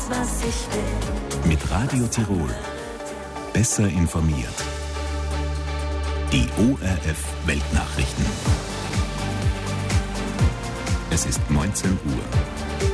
weiß, was ich will. Mit Radio Tirol. Besser informiert. Die ORF Weltnachrichten. Es ist 19 Uhr.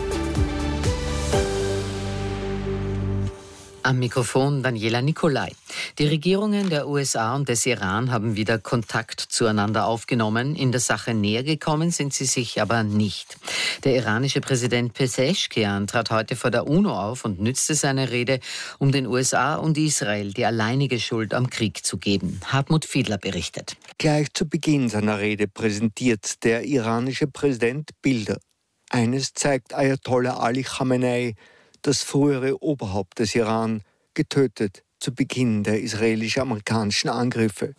Am Mikrofon Daniela Nicolai. Die Regierungen der USA und des Iran haben wieder Kontakt zueinander aufgenommen. In der Sache näher gekommen sind sie sich aber nicht. Der iranische Präsident Pezeshkian trat heute vor der UNO auf und nützte seine Rede, um den USA und Israel die alleinige Schuld am Krieg zu geben. Hartmut Fiedler berichtet. Gleich zu Beginn seiner Rede präsentiert der iranische Präsident Bilder. Eines zeigt Ayatollah Ali Khamenei, das frühere Oberhaupt des Iran, getötet zu Beginn der israelisch-amerikanischen Angriffe.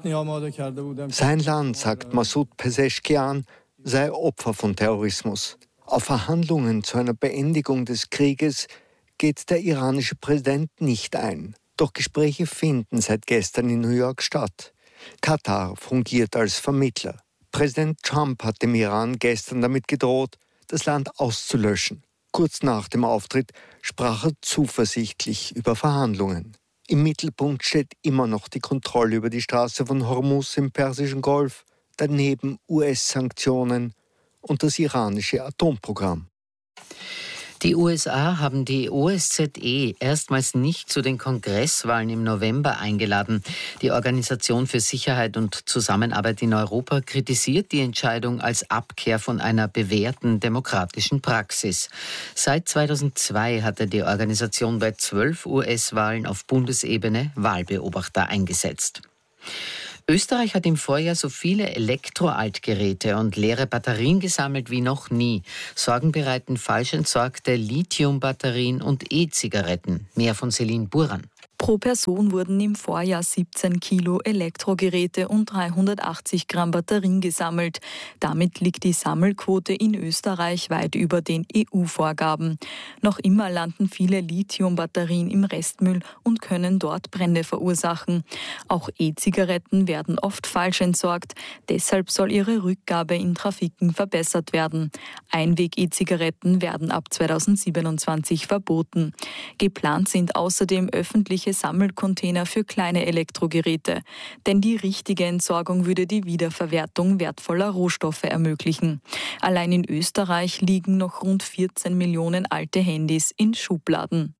Sein Land, sagt Masoud Pezeshkian, sei Opfer von Terrorismus. Auf Verhandlungen zu einer Beendigung des Krieges geht der iranische Präsident nicht ein. Doch Gespräche finden seit gestern in New York statt. Katar fungiert als Vermittler. Präsident Trump hat dem Iran gestern damit gedroht, das Land auszulöschen. Kurz nach dem Auftritt sprach er zuversichtlich über Verhandlungen. Im Mittelpunkt steht immer noch die Kontrolle über die Straße von Hormuz im Persischen Golf, daneben US-Sanktionen und das iranische Atomprogramm. Die USA haben die OSZE erstmals nicht zu den Kongresswahlen im November eingeladen. Die Organisation für Sicherheit und Zusammenarbeit in Europa kritisiert die Entscheidung als Abkehr von einer bewährten demokratischen Praxis. Seit 2002 hatte die Organisation bei 12 US-Wahlen auf Bundesebene Wahlbeobachter eingesetzt. Österreich hat im Vorjahr so viele Elektroaltgeräte und leere Batterien gesammelt wie noch nie. Sorgen bereiten falsch entsorgte Lithiumbatterien und E-Zigaretten. Mehr von Celine Buran. Pro Person wurden im Vorjahr 17 Kilo Elektrogeräte und 380 Gramm Batterien gesammelt. Damit liegt die Sammelquote in Österreich weit über den EU-Vorgaben. Noch immer landen viele Lithiumbatterien im Restmüll und können dort Brände verursachen. Auch E-Zigaretten werden oft falsch entsorgt. Deshalb soll ihre Rückgabe in Trafiken verbessert werden. Einweg-E-Zigaretten werden ab 2027 verboten. Geplant sind außerdem öffentliche Sammelcontainer für kleine Elektrogeräte. Denn die richtige Entsorgung würde die Wiederverwertung wertvoller Rohstoffe ermöglichen. Allein in Österreich liegen noch rund 14 Millionen alte Handys in Schubladen.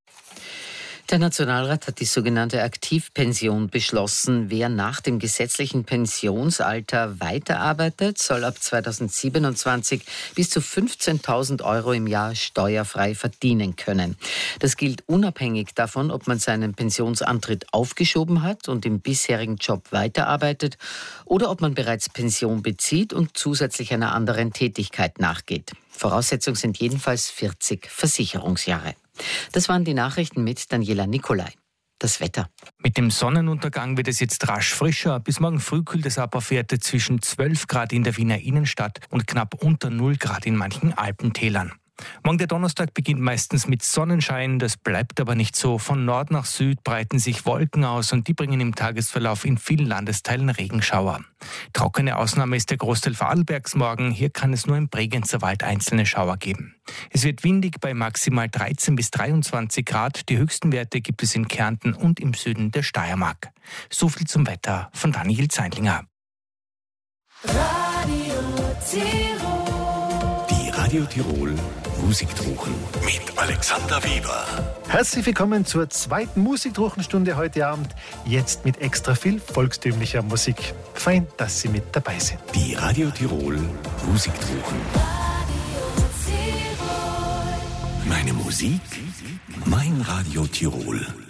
Der Nationalrat hat die sogenannte Aktivpension beschlossen. Wer nach dem gesetzlichen Pensionsalter weiterarbeitet, soll ab 2027 bis zu 15.000 Euro im Jahr steuerfrei verdienen können. Das gilt unabhängig davon, ob man seinen Pensionsantritt aufgeschoben hat und im bisherigen Job weiterarbeitet oder ob man bereits Pension bezieht und zusätzlich einer anderen Tätigkeit nachgeht. Voraussetzung sind jedenfalls 40 Versicherungsjahre. Das waren die Nachrichten mit Daniela Nicolai. Das Wetter. Mit dem Sonnenuntergang wird es jetzt rasch frischer. Bis morgen früh kühlt es ab auf Werte zwischen 12 Grad in der Wiener Innenstadt und knapp unter 0 Grad in manchen Alpentälern. Morgen der Donnerstag beginnt meistens mit Sonnenschein, das bleibt aber nicht so. Von Nord nach Süd breiten sich Wolken aus und die bringen im Tagesverlauf in vielen Landesteilen Regenschauer. Trockene Ausnahme ist der Großteil Vorarlbergs morgen. Hier kann es nur im Bregenzer Wald einzelne Schauer geben. Es wird windig bei maximal 13 bis 23 Grad. Die höchsten Werte gibt es in Kärnten und im Süden der Steiermark. So viel zum Wetter von Daniel Zeindlinger. Radio Tirol. Die Radio Tirol Musikdruchen mit Alexander Weber. Herzlich willkommen zur zweiten Musikdruchenstunde heute Abend. Jetzt mit extra viel volkstümlicher Musik. Fein, dass Sie mit dabei sind. Die Radio Tirol Musikdruchen. Meine Musik, mein Radio Tirol.